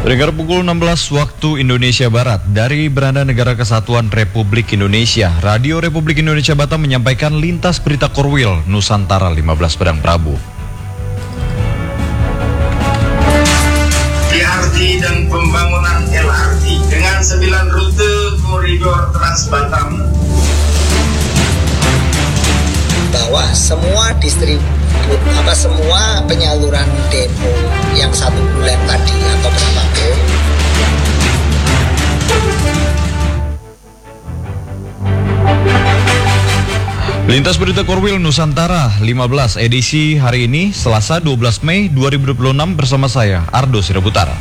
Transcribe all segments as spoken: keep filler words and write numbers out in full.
Dengar pukul enam belas waktu Indonesia Barat dari Beranda Negara Kesatuan Republik Indonesia, Radio Republik Indonesia Batam menyampaikan lintas berita Korwil Nusantara lima belas Padang Prabu. D R T dan pembangunan L R T dengan sembilan rute koridor Trans Batam. Bahwa semua distribut apa semua penyaluran demo yang satu bulan tadi atau berapapun Lintas berita Korwil Nusantara lima belas edisi hari ini Selasa dua belas Mei dua ribu dua puluh enam bersama saya Ardo Sirebutar.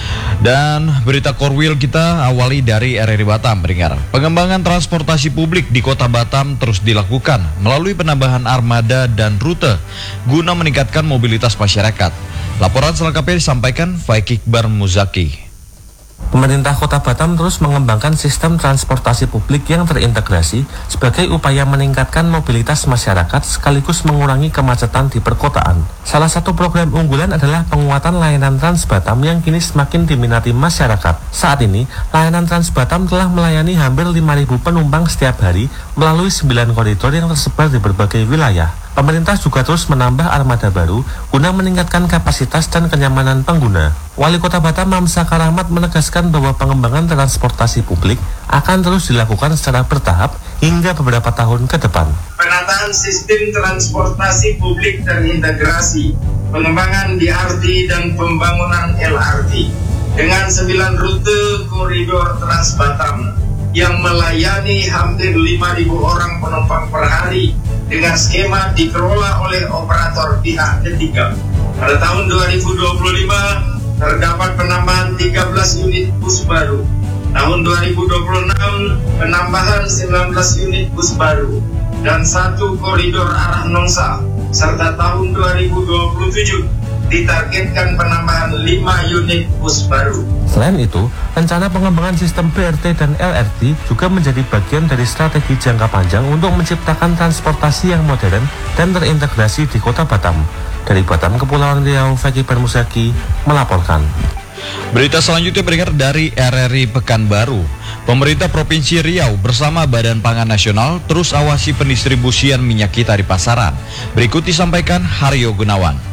Dan berita Korwil kita awali dari R R I Batam Beringar. Pengembangan transportasi publik di Kota Batam terus dilakukan melalui penambahan armada dan rute guna meningkatkan mobilitas masyarakat. Laporan selengkapnya disampaikan Faik Iqbar Muzaki. Pemerintah Kota Batam terus mengembangkan sistem transportasi publik yang terintegrasi sebagai upaya meningkatkan mobilitas masyarakat sekaligus mengurangi kemacetan di perkotaan. Salah satu program unggulan adalah penguatan layanan Trans Batam yang kini semakin diminati masyarakat. Saat ini, layanan Trans Batam telah melayani hampir lima ribu penumpang setiap hari melalui sembilan koridor yang tersebar di berbagai wilayah. Pemerintah juga terus menambah armada baru guna meningkatkan kapasitas dan kenyamanan pengguna. Wali Kota Batam Mamsa Karamat menegaskan bahwa pengembangan transportasi publik akan terus dilakukan secara bertahap hingga beberapa tahun ke depan. Penataan sistem transportasi publik terintegrasi, pengembangan D R T dan pembangunan L R T dengan sembilan rute koridor Trans Batam yang melayani hampir lima ribu orang penumpang per hari dengan skema dikelola oleh operator pihak ketiga. Pada tahun dua ribu dua puluh lima terdapat penambahan tiga belas unit bus baru. Tahun dua ribu dua puluh enam penambahan sembilan belas unit bus baru dan satu koridor arah Nongsa, serta tahun dua ribu dua puluh tujuh ditargetkan penambahan lima unit bus baru. Selain itu, rencana pengembangan sistem B R T dan L R T juga menjadi bagian dari strategi jangka panjang untuk menciptakan transportasi yang modern dan terintegrasi di Kota Batam. Dari Batam, Kepulauan Riau, Faik Iqbar Muzaki melaporkan. Berita selanjutnya berdengar dari R R I Pekanbaru. Pemerintah Provinsi Riau bersama Badan Pangan Nasional terus awasi pendistribusian minyak kita di pasaran. Berikut disampaikan Haryo Gunawan.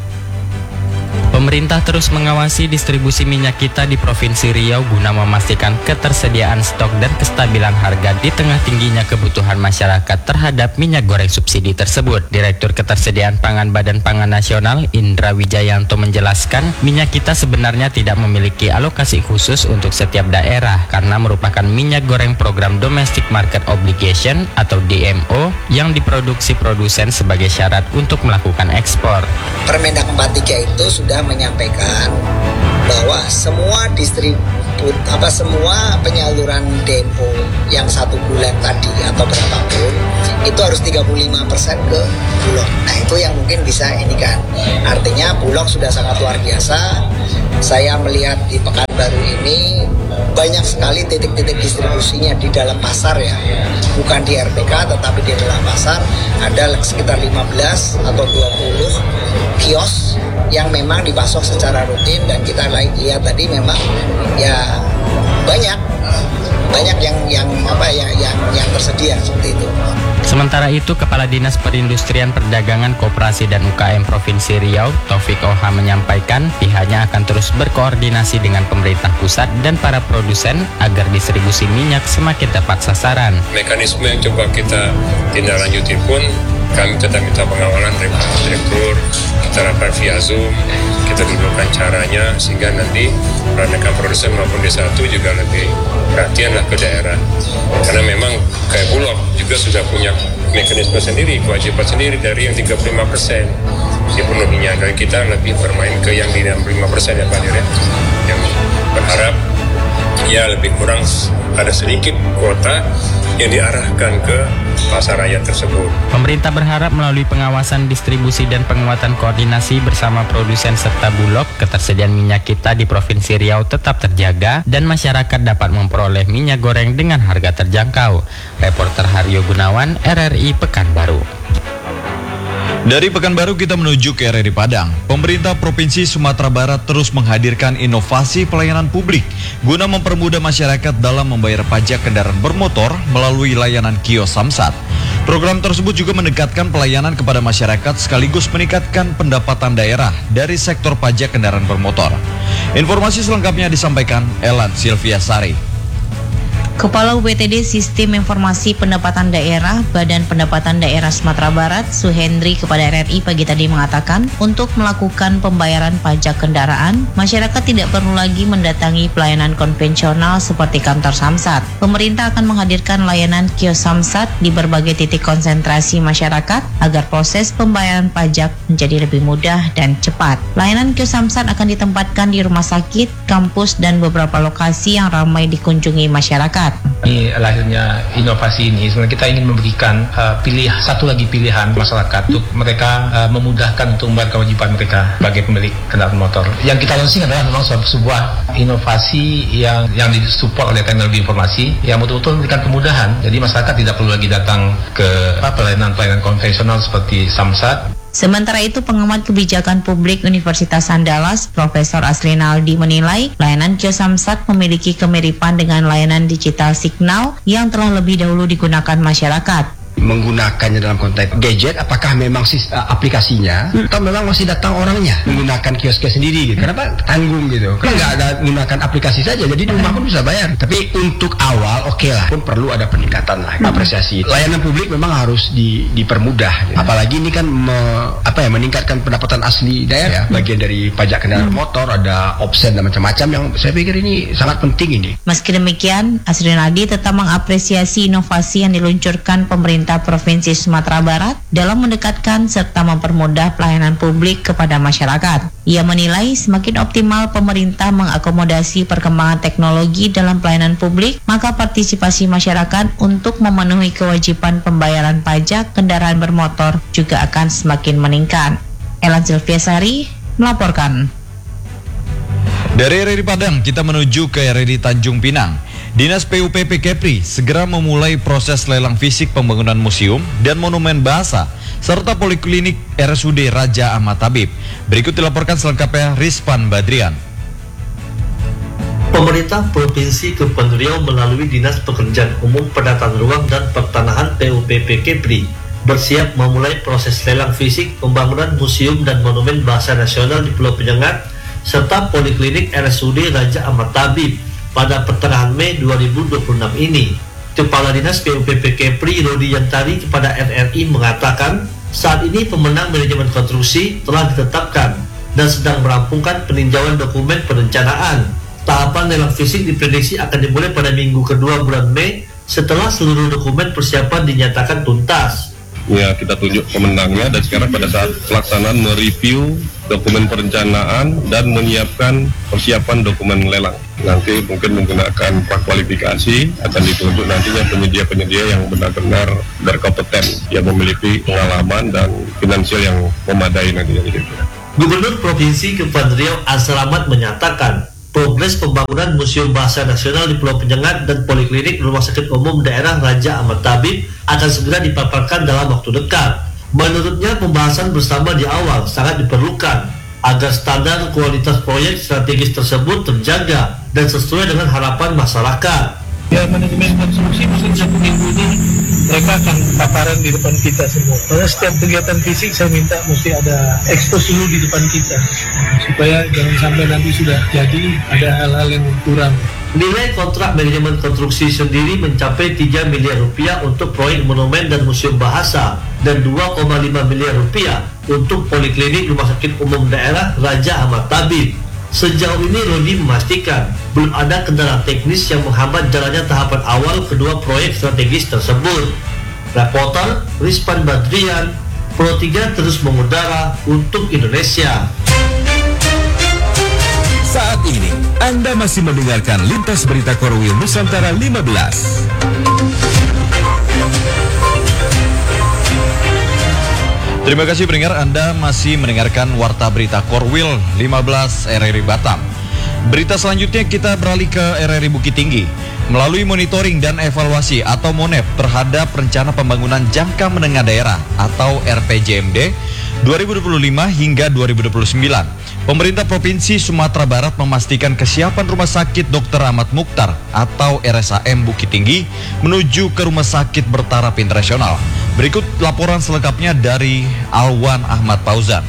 Pemerintah terus mengawasi distribusi minyak kita di Provinsi Riau guna memastikan ketersediaan stok dan kestabilan harga di tengah tingginya kebutuhan masyarakat terhadap minyak goreng subsidi tersebut. Direktur Ketersediaan Pangan Badan Pangan Nasional Indra Wijayanto menjelaskan, minyak kita sebenarnya tidak memiliki alokasi khusus untuk setiap daerah karena merupakan minyak goreng program Domestic Market Obligation atau D M O yang diproduksi produsen sebagai syarat untuk melakukan ekspor. Permendak empat puluh tiga itu sudah menyampaikan bahwa semua distribut apa semua penyaluran demo yang satu bulan tadi atau berapapun itu harus tiga puluh lima persen ke Bulog. Nah itu yang mungkin bisa ini kan, artinya Bulog sudah sangat luar biasa. Saya melihat di Pekanbaru ini banyak sekali titik-titik distribusinya di dalam pasar ya, bukan di R P K tetapi di dalam pasar. Ada sekitar lima belas atau dua puluh kios yang memang dipasok secara rutin, dan kita lihat tadi memang ya banyak banyak yang yang apa ya yang yang tersedia seperti itu. Sementara itu, Kepala Dinas Perindustrian Perdagangan Koperasi dan U K M Provinsi Riau, Taufik Oha menyampaikan pihaknya akan terus berkoordinasi dengan pemerintah pusat dan para produsen agar distribusi minyak semakin tepat sasaran. Mekanisme yang coba kita tindak lanjuti pun kami tetap minta pengawalan dari Pak Direktur, kita rapat via Zoom, kita dudukkan caranya sehingga nanti rekan produsen maupun D satu juga lebih perhatianlah ke daerah. Karena memang kayak Bulog juga sudah punya mekanisme sendiri, kewajiban sendiri dari yang tiga puluh lima persen dipenuhinya, dan kita lebih bermain ke yang di enam puluh lima persen ya Pak Dirjen, yang berharap ya lebih kurang ada sedikit kuota yang diarahkan ke pasar rakyat tersebut. Pemerintah berharap melalui pengawasan distribusi dan penguatan koordinasi bersama produsen serta Bulog, ketersediaan minyak kita di Provinsi Riau tetap terjaga dan masyarakat dapat memperoleh minyak goreng dengan harga terjangkau. Reporter Haryo Gunawan, R R I Pekanbaru. Dari Pekanbaru kita menuju ke R R I Padang. Pemerintah Provinsi Sumatera Barat terus menghadirkan inovasi pelayanan publik guna mempermudah masyarakat dalam membayar pajak kendaraan bermotor melalui layanan kios Samsat. Program tersebut juga mendekatkan pelayanan kepada masyarakat sekaligus meningkatkan pendapatan daerah dari sektor pajak kendaraan bermotor. Informasi selengkapnya disampaikan Elan Silviasari. Kepala U P T D Sistem Informasi Pendapatan Daerah Badan Pendapatan Daerah Sumatera Barat, Suhendri kepada R R I pagi tadi mengatakan, untuk melakukan pembayaran pajak kendaraan, masyarakat tidak perlu lagi mendatangi pelayanan konvensional seperti kantor Samsat. Pemerintah akan menghadirkan layanan kios Samsat di berbagai titik konsentrasi masyarakat agar proses pembayaran pajak menjadi lebih mudah dan cepat. Layanan kios Samsat akan ditempatkan di rumah sakit, kampus, dan beberapa lokasi yang ramai dikunjungi masyarakat. Ini lahirnya inovasi ini sebenarnya kita ingin memberikan uh, pilih satu lagi pilihan masyarakat untuk mereka uh, memudahkan untuk membayar kewajiban mereka sebagai pemilik kendaraan motor. Yang kita launching adalah memang sebuah inovasi yang yang disupport oleh teknologi informasi yang betul-betul memberikan kemudahan. Jadi masyarakat tidak perlu lagi datang ke pelayanan-pelayanan konvensional seperti Samsat. Sementara itu, pengamat kebijakan publik Universitas Andalas, Profesor Asrinaldi menilai layanan kios Samsat memiliki kemiripan dengan layanan digital signal yang telah lebih dahulu digunakan masyarakat. Menggunakannya dalam konteks gadget, apakah memang sis, uh, aplikasinya hmm. atau memang masih datang orangnya menggunakan kios-kios sendiri gitu. Kenapa tanggung gitu? Kan nggak ada menggunakan aplikasi saja, jadi di rumah pun bisa bayar. Tapi untuk awal oke okay lah, pun perlu ada peningkatan lah, apresiasi. Layanan publik memang harus di, dipermudah. Gitu. Apalagi ini kan me, apa ya meningkatkan pendapatan asli daerah. Ya. Bagian dari pajak kendaraan motor, ada offset dan macam-macam yang saya pikir ini sangat penting ini. Meski demikian, Asrinaldi tetap mengapresiasi inovasi yang diluncurkan pemerintah Provinsi Sumatera Barat dalam mendekatkan serta mempermudah pelayanan publik kepada masyarakat. Ia menilai semakin optimal pemerintah mengakomodasi perkembangan teknologi dalam pelayanan publik, maka partisipasi masyarakat untuk memenuhi kewajiban pembayaran pajak kendaraan bermotor juga akan semakin meningkat. Elan Silviasari melaporkan. Dari R R I Padang kita menuju ke R R I Tanjung Pinang. Dinas P U P P Kepri segera memulai proses lelang fisik pembangunan museum dan monumen bahasa serta poliklinik R S U D Raja Ahmad Tabib. Berikut dilaporkan selengkapnya Rizpan Badrian. Pemerintah Provinsi Kepulauan Riau melalui Dinas Pekerjaan Umum, Penataan Ruang dan Pertanahan P U P P Kepri bersiap memulai proses lelang fisik pembangunan museum dan monumen bahasa nasional di Pulau Penyengat serta poliklinik R S U D Raja Ahmad Tabib pada pertengahan Mei dua ribu dua puluh enam ini. Kepala Dinas P U P P Kepri Rodi Yantari kepada R R I mengatakan saat ini pemenang manajemen konstruksi telah ditetapkan dan sedang merampungkan peninjauan dokumen perencanaan. Tahapan lelang fisik diprediksi akan dimulai pada minggu kedua bulan Mei setelah seluruh dokumen persiapan dinyatakan tuntas. Ya, kita tunjuk pemenangnya dan sekarang pada saat pelaksanaan mereview dokumen perencanaan dan menyiapkan persiapan dokumen lelang. Nanti mungkin menggunakan prakualifikasi akan ditunjuk nantinya penyedia-penyedia yang benar-benar berkompeten, yang memiliki pengalaman dan finansial yang memadai nantinya. Gubernur Provinsi Kepulauan Riau Asramat menyatakan progres pembangunan Museum Bahasa Nasional di Pulau Penyengat dan Poliklinik Rumah Sakit Umum Daerah Raja Ahmad Tabib akan segera dipaparkan dalam waktu dekat. Menurutnya pembahasan bersama di awal sangat diperlukan agar standar kualitas proyek strategis tersebut terjaga dan sesuai dengan harapan masyarakat. Ya, manajemen konstruksi mungkin satu minggu ini mereka akan paparan di depan kita semua. Karena setiap kegiatan fisik saya minta mesti ada ekspos dulu di depan kita supaya jangan sampai nanti sudah jadi ada hal-hal yang kurang. Nilai kontrak manajemen konstruksi sendiri mencapai tiga miliar rupiah untuk proyek monumen dan museum bahasa dan dua koma lima miliar rupiah untuk poliklinik Rumah Sakit Umum Daerah Raja Ahmad Tabib. Sejauh ini Rodi memastikan belum ada kendala teknis yang menghambat jalannya tahapan awal kedua proyek strategis tersebut. Reporter Rizpan Badrian, Pro tiga terus mengudara untuk Indonesia. Saat ini Anda masih mendengarkan Lintas Berita Korwil Nusantara lima belas. Terima kasih pendengar, Anda masih mendengarkan Warta Berita Korwil lima belas R R I Batam. Berita selanjutnya kita beralih ke R R I Bukit Tinggi. melalui monitoring dan evaluasi atau MONEP terhadap Rencana Pembangunan Jangka Menengah Daerah atau R P J M D dua ribu dua puluh lima hingga dua ribu dua puluh sembilan. Pemerintah Provinsi Sumatera Barat memastikan kesiapan Rumah Sakit Dokter Ahmad Mukhtar atau R S A M Bukit Tinggi menuju ke Rumah Sakit Bertaraf Internasional. Berikut laporan selengkapnya dari Alwan Ahmad Fauzan.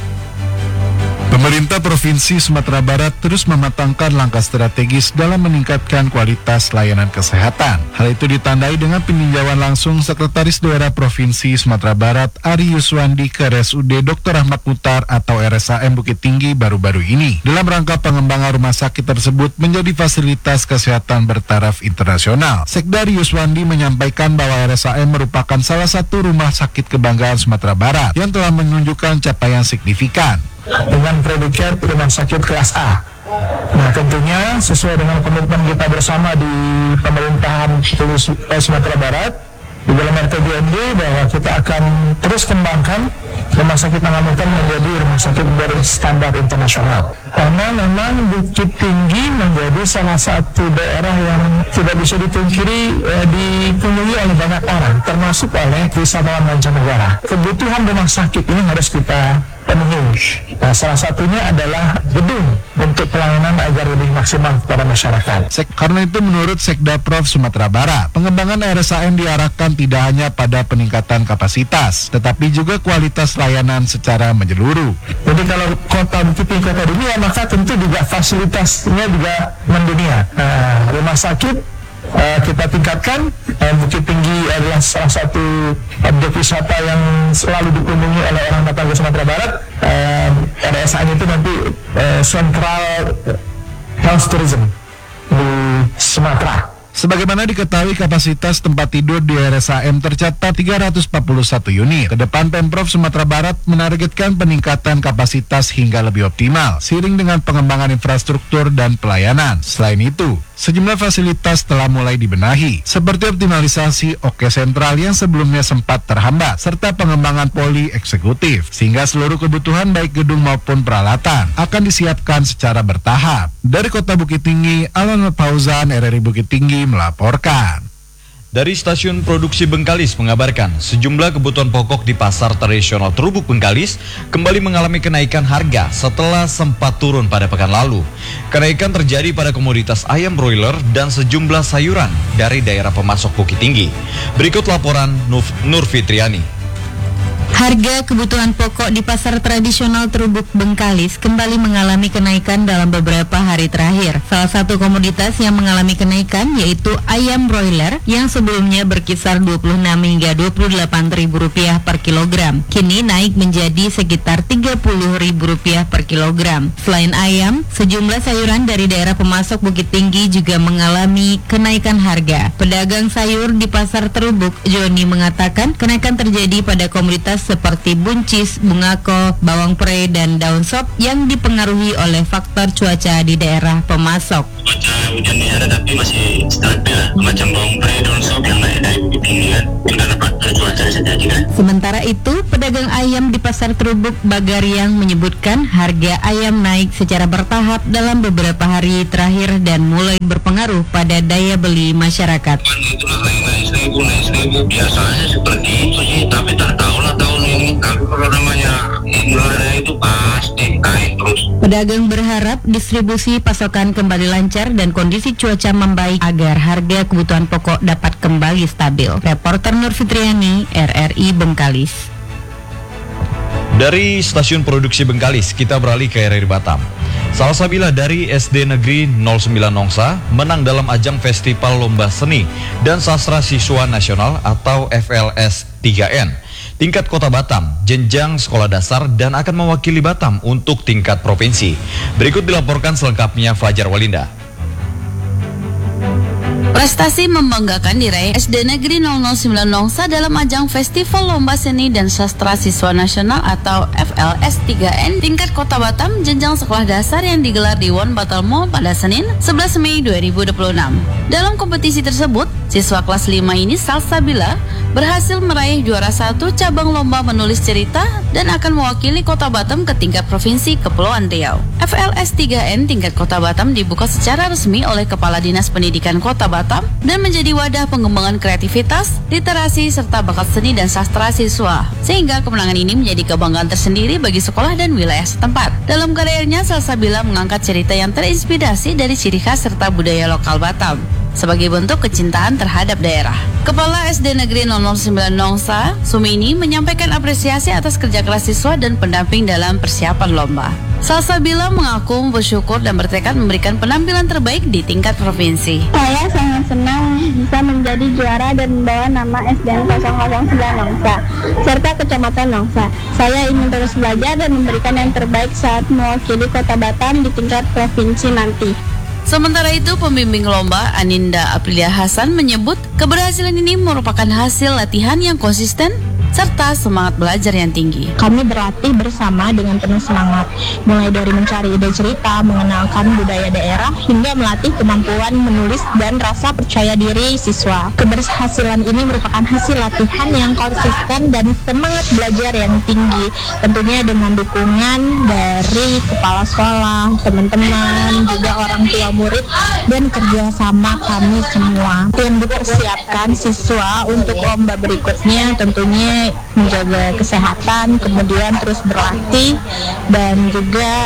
Pemerintah Provinsi Sumatera Barat terus mematangkan langkah strategis dalam meningkatkan kualitas layanan kesehatan. Hal itu ditandai dengan peninjauan langsung Sekretaris Daerah Provinsi Sumatera Barat Ari Yuswandi ke R S U D Dokter Ahmad Mukhtar atau R S A M Bukit Tinggi baru-baru ini. Dalam rangka pengembangan rumah sakit tersebut menjadi fasilitas kesehatan bertaraf internasional. Sekda Ari Yuswandi menyampaikan bahwa R S A M merupakan salah satu rumah sakit kebanggaan Sumatera Barat yang telah menunjukkan capaian signifikan dengan predikat rumah sakit kelas A. Nah, tentunya sesuai dengan komitmen kita bersama di pemerintahan Sumatera Barat di dalam R P J M D bahwa kita akan terus kembangkan rumah sakit Ahmad Mukhtar menjadi rumah sakit berstandar internasional. Karena memang Bukit Tinggi menjadi salah satu daerah yang tidak bisa dipungkiri eh, dikunjungi oleh banyak orang, termasuk oleh wisatawan mancanegara. Kebutuhan rumah sakit ini harus kita penuhi. Nah, salah satunya adalah gedung untuk pelayanan agar lebih maksimal kepada masyarakat. Karena itu menurut Sekda Prof Sumatera Barat, pengembangan R S A M diarahkan tidak hanya pada peningkatan kapasitas, tetapi juga kualitas layanan secara menyeluruh. Jadi kalau kota Bukit Tinggi kota dunia, maka tentu juga fasilitasnya juga mendunia. Nah, rumah sakit Uh, kita tingkatkan. uh, Bukit Tinggi adalah salah satu objek wisata yang selalu dikunjungi oleh orang datang ke Sumatera Barat. uh, R S A M itu nanti uh, Central Health Tourism di Sumatera. Sebagaimana diketahui, kapasitas tempat tidur di R S A M tercatat tiga ratus empat puluh satu unit. Kedepan Pemprov Sumatera Barat menargetkan peningkatan kapasitas hingga lebih optimal, seiring dengan pengembangan infrastruktur dan pelayanan. Selain itu, sejumlah fasilitas telah mulai dibenahi, seperti optimalisasi O K sentral yang sebelumnya sempat terhambat, serta pengembangan poli eksekutif, sehingga seluruh kebutuhan baik gedung maupun peralatan akan disiapkan secara bertahap. Dari Kota Bukit Tinggi, Alwan Fauzan, R R I Bukit Tinggi melaporkan. Dari Stasiun Produksi Bengkalis mengabarkan sejumlah kebutuhan pokok di pasar tradisional Trubuk Bengkalis kembali mengalami kenaikan harga setelah sempat turun pada pekan lalu. Kenaikan terjadi pada komoditas ayam broiler dan sejumlah sayuran dari daerah pemasok Bukit Tinggi. Berikut laporan Nur Fitriani. Harga kebutuhan pokok di pasar tradisional Trubuk Bengkalis kembali mengalami kenaikan dalam beberapa hari terakhir. Salah satu komoditas yang mengalami kenaikan yaitu ayam broiler yang sebelumnya berkisar dua puluh enam hingga dua puluh delapan ribu rupiah per kilogram. Kini naik menjadi sekitar tiga puluh ribu rupiah per kilogram. Selain ayam, sejumlah sayuran dari daerah pemasok Bukit Tinggi juga mengalami kenaikan harga. Pedagang sayur di pasar Trubuk, Joni, mengatakan kenaikan terjadi pada komoditas seperti buncis, bungako, bawang pre, dan daun sop yang dipengaruhi oleh faktor cuaca di daerah pemasok. Cuaca hujan ini ada tapi masih stabil, macam bawang pre, daun sop yang naik dari Bukit Tinggi kan, sudah dapat cuaca saja juga. Sementara itu, pedagang ayam di pasar Trubuk, Bagariang, menyebutkan harga ayam naik secara bertahap dalam beberapa hari terakhir dan mulai berpengaruh pada daya beli masyarakat. Itulah naik seribu, naik seribu biasanya seperti itu sih, tapi tak tahu lah tahun ini kalau namanya mulai itu pasti naik terus. Pedagang berharap distribusi pasokan kembali lancar dan kondisi cuaca membaik agar harga kebutuhan pokok dapat kembali stabil. Reporter Nur Fitriani, R R I Bengkalis. Dari Stasiun Produksi Bengkalis, kita beralih ke R R I Batam. Salsabila dari S D Negeri nol sembilan Nongsa menang dalam ajang Festival Lomba Seni dan Sastra Siswa Nasional atau F L S tiga N tingkat Kota Batam, jenjang sekolah dasar, dan akan mewakili Batam untuk tingkat provinsi. Berikut dilaporkan selengkapnya Fajar Walinda. Prestasi membanggakan diraih S D Negeri nol nol sembilan Nongsa dalam ajang Festival Lomba Seni dan Sastra Siswa Nasional atau F L S tiga N tingkat Kota Batam jenjang sekolah dasar yang digelar di One Battle Mall pada Senin sebelas Mei dua ribu dua puluh enam. Dalam kompetisi tersebut, Siswa kelas lima ini, Salsabila, berhasil meraih juara satu cabang lomba menulis cerita dan akan mewakili Kota Batam ke tingkat Provinsi Kepulauan Riau. F L S tiga N tingkat Kota Batam dibuka secara resmi oleh Kepala Dinas Pendidikan Kota Batam dan menjadi wadah pengembangan kreativitas, literasi, serta bakat seni dan sastra siswa. Sehingga kemenangan ini menjadi kebanggaan tersendiri bagi sekolah dan wilayah setempat. Dalam karyanya, Salsabila mengangkat cerita yang terinspirasi dari ciri khas serta budaya lokal Batam sebagai bentuk kecintaan terhadap daerah. Kepala S D Negeri nol nol sembilan Nongsa, Sumini, menyampaikan apresiasi atas kerja keras siswa dan pendamping dalam persiapan lomba. Salsabila mengaku bersyukur dan bertekad memberikan penampilan terbaik di tingkat provinsi. Saya sangat senang bisa menjadi juara dan membawa nama S D N nol nol sembilan Nongsa serta Kecamatan Nongsa. Saya ingin terus belajar dan memberikan yang terbaik saat mewakili Kota Batam di tingkat provinsi nanti. Sementara itu, pembimbing lomba Aninda Aprilia Hasan menyebut keberhasilan ini merupakan hasil latihan yang konsisten serta semangat belajar yang tinggi. Kami berlatih bersama dengan penuh semangat, mulai dari mencari ide cerita, mengenalkan budaya daerah, hingga melatih kemampuan menulis dan rasa percaya diri siswa. Keberhasilan ini merupakan hasil latihan yang konsisten dan semangat belajar yang tinggi, tentunya dengan dukungan dari kepala sekolah, teman-teman, juga orang tua murid, dan kerjasama kami semua. Yang dipersiapkan siswa untuk lomba berikutnya tentunya menjaga kesehatan, kemudian terus berlatih dan juga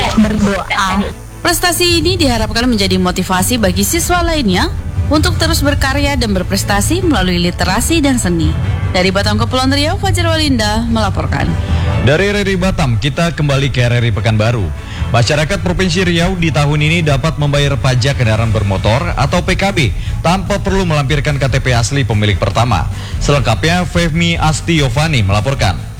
berdoa. Prestasi ini diharapkan menjadi motivasi bagi siswa lainnya untuk terus berkarya dan berprestasi melalui literasi dan seni. Dari Batam Kepulauan Riau, Fajar Walinda melaporkan. Dari R R I Batam, kita kembali ke R R I Pekanbaru. Masyarakat Provinsi Riau di tahun ini dapat membayar pajak kendaraan bermotor atau P K B tanpa perlu melampirkan K T P asli pemilik pertama. Selengkapnya, Fehmi Asti Yovani melaporkan.